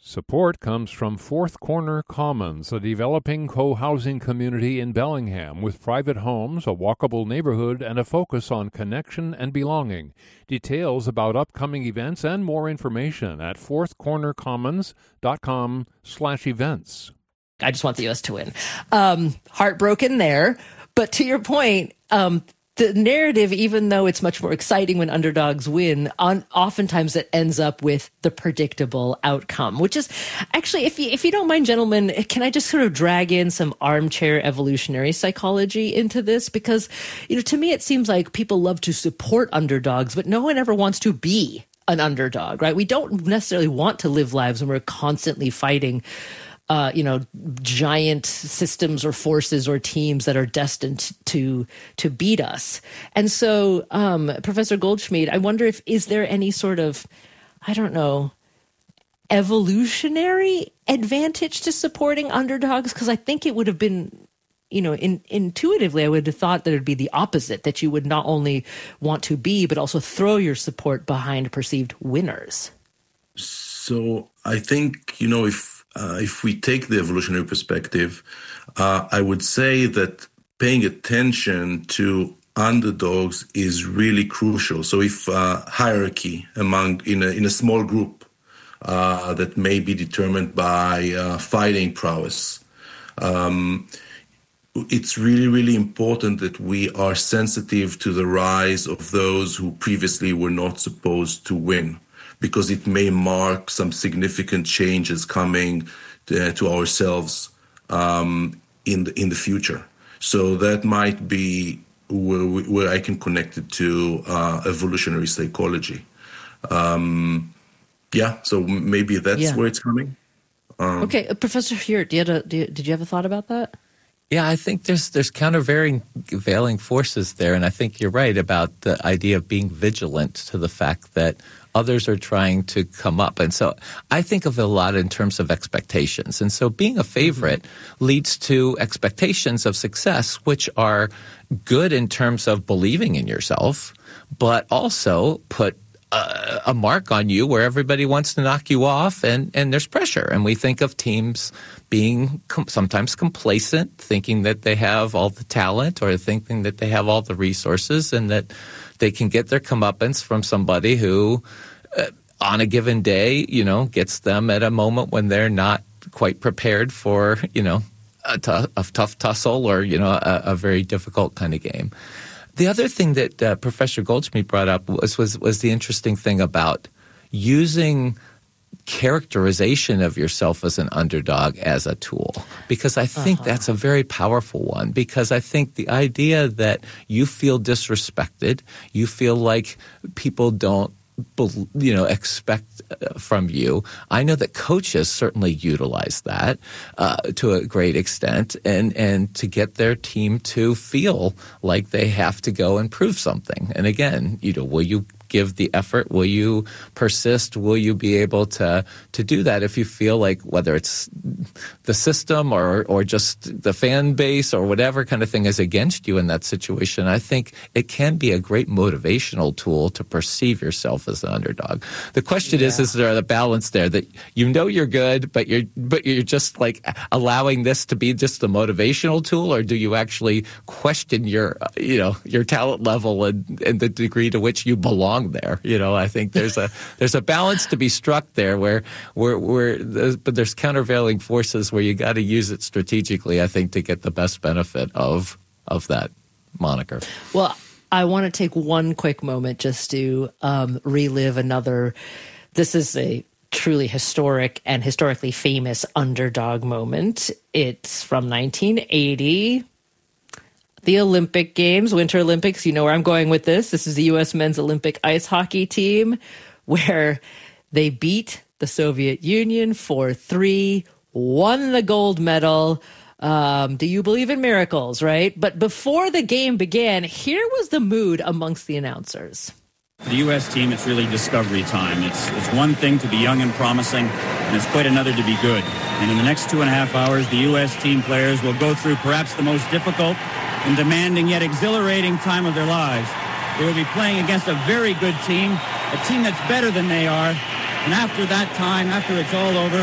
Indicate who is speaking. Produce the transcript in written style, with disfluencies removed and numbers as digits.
Speaker 1: Support comes from Fourth Corner Commons, a developing co-housing community in Bellingham with private homes, a walkable neighborhood, and a focus on connection and belonging. Details about upcoming events and more information at fourthcornercommons.com/events.
Speaker 2: I just want the U.S. to win. Heartbroken there. But to your point, the narrative, even though it's much more exciting when underdogs win, oftentimes it ends up with the predictable outcome, which is actually, if you don't mind, gentlemen, can I just sort of drag in some armchair evolutionary psychology into this? Because, to me, it seems like people love to support underdogs, but no one ever wants to be an underdog, right? We don't necessarily want to live lives when we're constantly fighting giant systems or forces or teams that are destined to beat us. And so, Professor Goldschmidt, I wonder is there any sort of, evolutionary advantage to supporting underdogs? Because I think it would have been, intuitively, I would have thought that it would be the opposite, that you would not only want to be, but also throw your support behind perceived winners.
Speaker 3: So I think, if we take the evolutionary perspective, I would say that paying attention to underdogs is really crucial. So if hierarchy in a small group that may be determined by fighting prowess, it's really, really important that we are sensitive to the rise of those who previously were not supposed to win, because it may mark some significant changes coming to ourselves in the future. So that might be where I can connect it to evolutionary psychology. So maybe that's where it's coming.
Speaker 2: Okay, Professor Hewitt, did you have a thought about that?
Speaker 4: Yeah, I think there's countervailing forces there, and I think you're right about the idea of being vigilant to the fact that others are trying to come up. And so I think of it a lot in terms of expectations. And so being a favorite leads to expectations of success, which are good in terms of believing in yourself, but also put a mark on you where everybody wants to knock you off, and there's pressure. And we think of teams being sometimes complacent, thinking that they have all the talent or thinking that they have all the resources and that they can get their comeuppance from somebody who on a given day, gets them at a moment when they're not quite prepared for, a tough tussle or, a very difficult kind of game. The other thing that Professor Goldschmidt brought up was the interesting thing about using characterization of yourself as an underdog as a tool, because I think that's a very powerful one, because I think the idea that you feel disrespected, you feel like people don't expect from you. I know that coaches certainly utilize that to a great extent, and to get their team to feel like they have to go and prove something. And again, will you give the effort? Will you persist? Will you be able to do that if you feel like, whether it's the system or just the fan base or whatever kind of thing is against you in that situation? I think it can be a great motivational tool to perceive yourself as an underdog. The question is there a balance there that you're good, but you're just like allowing this to be just a motivational tool, or do you actually question your talent level and the degree to which you belong there? I think there's a balance to be struck there but there's countervailing forces where you got to use it strategically, I think, to get the best benefit of that moniker.
Speaker 2: Well, I want to take one quick moment just to relive another. This is a truly historic and historically famous underdog moment. It's from 1980. The Olympic Games, Winter Olympics, you know where I'm going with this. This is the U.S. men's Olympic ice hockey team, where they beat the Soviet Union 4-3, won the gold medal. Do you believe in miracles, right? But before the game began, here was the mood amongst the announcers.
Speaker 5: The U.S. team, it's really discovery time. It's one thing to be young and promising, and it's quite another to be good. And in the next 2.5 hours, the U.S. team players will go through perhaps the most difficult and demanding yet exhilarating time of their lives. They will be playing against a very good team, a team that's better than they are. And after that time, after it's all over,